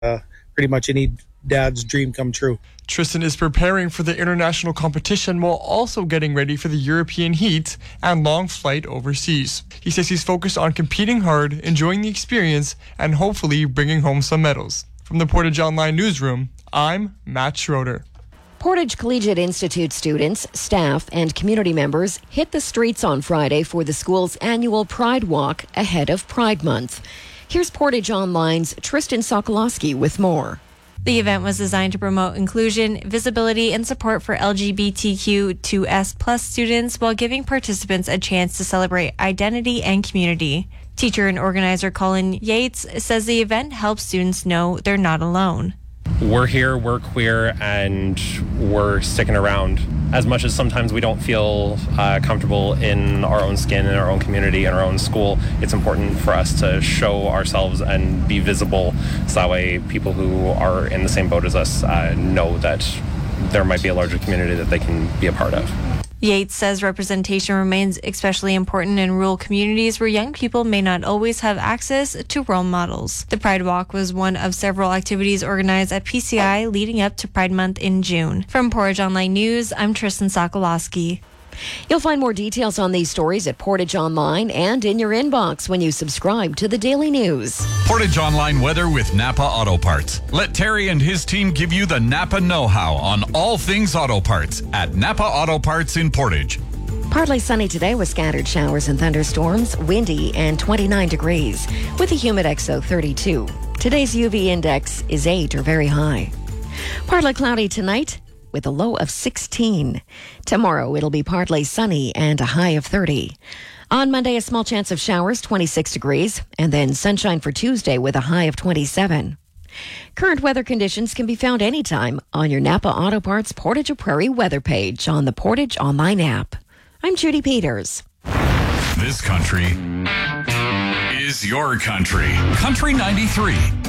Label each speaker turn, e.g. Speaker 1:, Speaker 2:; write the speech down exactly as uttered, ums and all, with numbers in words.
Speaker 1: uh, pretty much any dad's dream come true.
Speaker 2: Tristan is preparing for the international competition while also getting ready for the European heat and long flight overseas. He says he's focused on competing hard, enjoying the experience, and hopefully bringing home some medals. From the Portage Online newsroom, I'm Matt Schroeder.
Speaker 3: Portage Collegiate Institute students, staff, and community members hit the streets on Friday for the school's annual Pride Walk ahead of Pride Month. Here's Portage Online's Tristan Sokolowski with more.
Speaker 4: The event was designed to promote inclusion, visibility, and support for L G B T Q two S plus students while giving participants a chance to celebrate identity and community. Teacher and organizer Colin Yates says the event helps students know they're not alone.
Speaker 5: We're here, we're queer, and we're sticking around. As much as sometimes we don't feel uh, comfortable in our own skin, in our own community, in our own school, it's important for us to show ourselves and be visible so that way people who are in the same boat as us uh, know that there might be a larger community that they can be a part of.
Speaker 4: Yates says representation remains especially important in rural communities where young people may not always have access to role models. The Pride Walk was one of several activities organized at P C I leading up to Pride Month in June. From Portage Online News, I'm Tristan Sokolowski.
Speaker 3: You'll find more details on these stories at Portage Online and in your inbox when you subscribe to the Daily News.
Speaker 6: Portage Online weather with Napa Auto Parts. Let Terry and his team give you the Napa know-how on all things auto parts at Napa Auto Parts in Portage.
Speaker 3: Partly sunny today with scattered showers and thunderstorms, windy and twenty-nine degrees with a Humidex of thirty-two. Today's U V index is eight or very high. Partly cloudy tonight with a low of sixteen. Tomorrow it'll be partly sunny and a high of thirty. On Monday, a small chance of showers, twenty-six degrees, and then sunshine for Tuesday with a high of twenty-seven. Current weather conditions can be found anytime on your Napa Auto Parts Portage or Prairie weather page on the Portage Online app. I'm Judy Peters.
Speaker 6: This country is your country. Country ninety-three.